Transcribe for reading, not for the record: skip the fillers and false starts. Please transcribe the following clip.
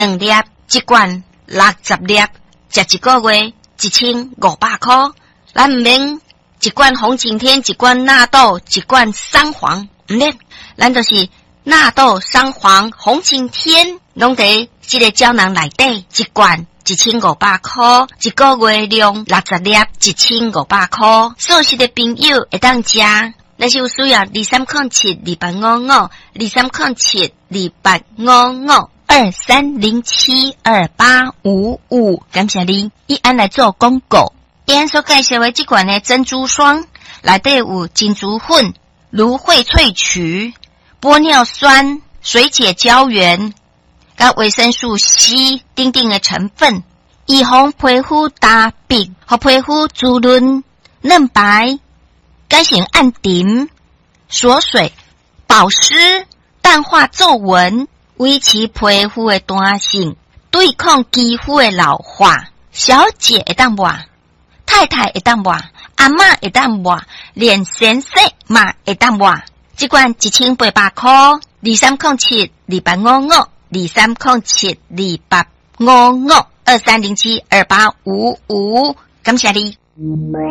2粒，一罐60粒，食一个月1500块。咱唔免一罐红景天，一罐纳豆，一罐三黄，唔免，咱就是纳豆、三黄、红景天，拢伫这个胶囊内底，一罐1500块，一个月量60粒，1500块。素食的朋友会当食，但是有需要2307285523072855，感谢你，以安来做广告。以安所介绍的这款的珍珠霜，内底有金珠粉、芦荟萃取、玻尿酸、水解胶原、甲维生素 C 等等的成分，预防皮肤干皮，和皮肤滋润嫩白，改善暗沉、锁水、保湿、淡化皱纹，维持皮肤的弹性，对抗肌肤的老化。小姐会当抹，太太会当抹，阿嬷会当抹，连先生嘛会当抹。这罐1800块，2307285523072855，23072855，感谢你。